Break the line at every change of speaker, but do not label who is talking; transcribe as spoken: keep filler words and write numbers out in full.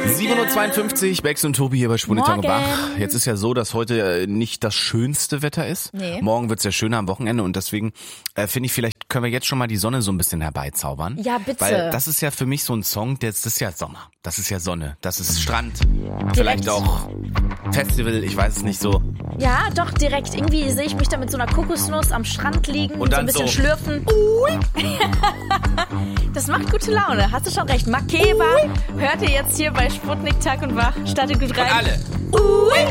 sieben Uhr zweiundfünfzig, Bex und Tobi hier bei Spunitange Bach. Jetzt ist ja so, dass heute nicht das schönste Wetter ist.
Nee.
Morgen wird's ja schöner am Wochenende und deswegen äh, finde ich, vielleicht können wir jetzt schon mal die Sonne so ein bisschen herbeizaubern.
Ja, bitte.
Weil das ist ja für mich so ein Song, der das ist ja Sommer, das ist ja Sonne, das ist Strand, vielleicht auch Festival, ich weiß es nicht so.
Ja, doch, direkt. Irgendwie sehe ich mich da mit so einer Kokosnuss am Strand liegen,
Und
so ein
dann
bisschen
so.
schlürfen. Das macht gute Laune, hast du schon recht. Makeba hört ihr jetzt hier bei Sputnik Tag und Wach. Startet gut rein.
Und alle.
Ui.